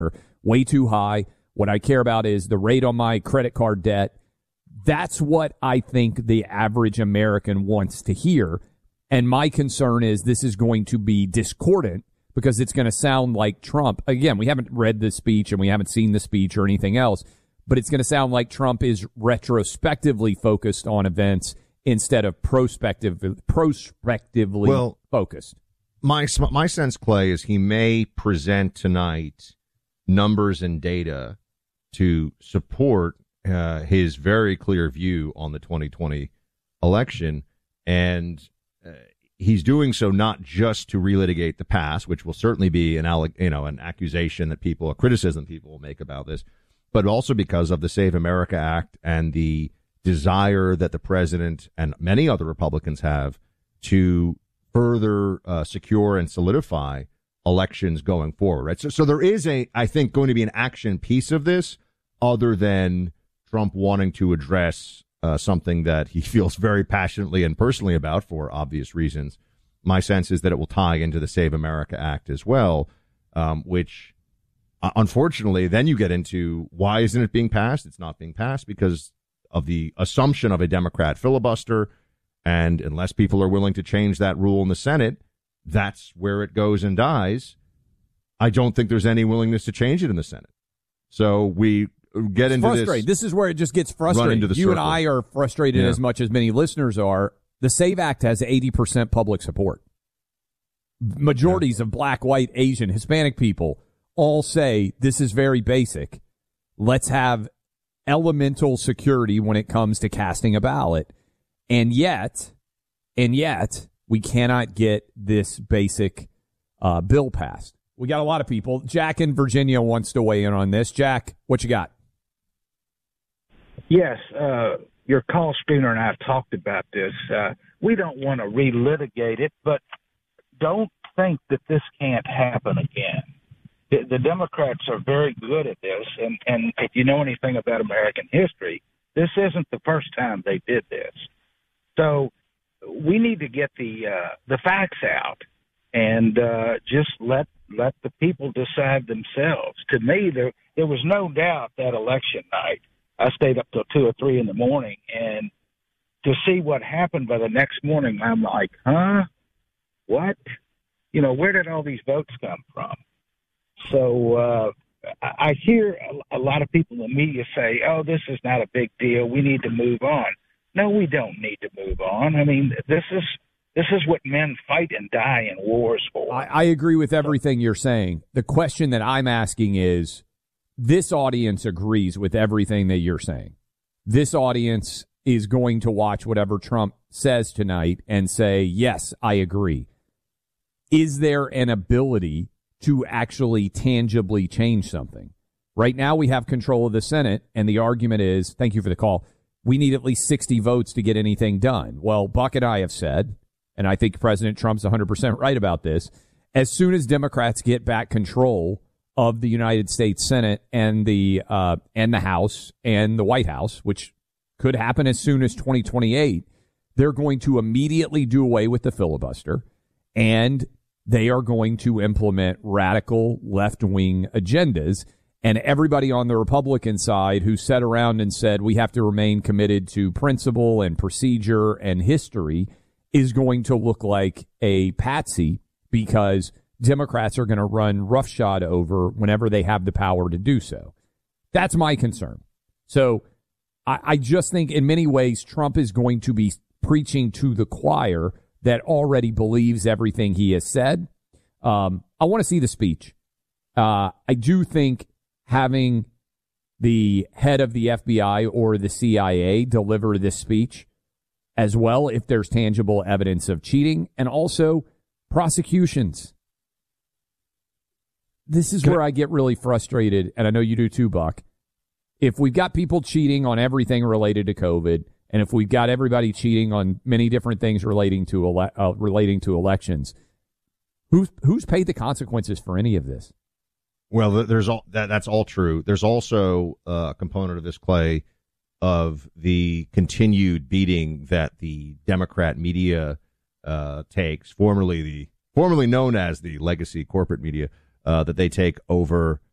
way too high. What I care about is the rate on my credit card debt. That's what I think the average American wants to hear. And my concern is this is going to be discordant because it's going to sound like Trump. Again, we haven't read the speech and we haven't seen the speech or anything else, but it's going to sound like Trump is retrospectively focused on events instead of prospectively focused. My sense, Clay, is he may present tonight numbers and data to support his very clear view on the 2020 election, and he's doing so not just to relitigate the past, which will certainly be an accusation that a criticism people will make about this, but also because of the Save America Act and the desire that the president and many other Republicans have to further secure and solidify elections going forward. Right. So there is I think, going to be an action piece of this other than Trump wanting to address something that he feels very passionately and personally about for obvious reasons. My sense is that it will tie into the Save America Act as well, which unfortunately then you get into why isn't it being passed? It's not being passed because of the assumption of a Democrat filibuster. And unless people are willing to change that rule in the Senate, that's where it goes and dies. I don't think there's any willingness to change it in the Senate. So we get into this. This is where it just gets frustrating. You and I are frustrated as much as many listeners are. The SAVE Act has 80% public support. Majorities of black, white, Asian, Hispanic people all say this is very basic. Let's have elemental security when it comes to casting a ballot. And yet, we cannot get this basic bill passed. We got a lot of people. Jack in Virginia wants to weigh in on this. Jack, what you got? Yes, your call screener and I have talked about this. We don't want to relitigate it, but don't think that this can't happen again. The Democrats are very good at this, and if you know anything about American history, this isn't the first time they did this. So we need to get the facts out and just let the people decide themselves. To me, there was no doubt that election night. I stayed up till 2 or 3 in the morning, and to see what happened by the next morning, I'm like, huh? What? Where did all these votes come from? So I hear a lot of people in the media say, oh, this is not a big deal. We need to move on. No, we don't need to move on. I mean, this is what men fight and die in wars for. I agree with everything you're saying. The question that I'm asking is, this audience agrees with everything that you're saying. This audience is going to watch whatever Trump says tonight and say, yes, I agree. Is there an ability to actually tangibly change something? Right now we have control of the Senate, and the argument is, thank you for the call, we need at least 60 votes to get anything done. Well, Buck and I have said, and I think President Trump's 100% right about this, as soon as Democrats get back control of the United States Senate and the House and the White House, which could happen as soon as 2028, they're going to immediately do away with the filibuster, and they are going to implement radical left-wing agendas. And everybody on the Republican side who sat around and said we have to remain committed to principle and procedure and history is going to look like a patsy, because Democrats are going to run roughshod over whenever they have the power to do so. That's my concern. So I just think in many ways Trump is going to be preaching to the choir that already believes everything he has said. I want to see the speech. I do think having the head of the FBI or the CIA deliver this speech as well, if there's tangible evidence of cheating, and also prosecutions. This is where I get really frustrated, and I know you do too, Buck. If we've got people cheating on everything related to COVID, and if we've got everybody cheating on many different things relating to elections, who's paid the consequences for any of this? Well, that's all true. There's also a component of this, Clay, of the continued beating that the Democrat media takes, formerly known as the legacy corporate media, that they take over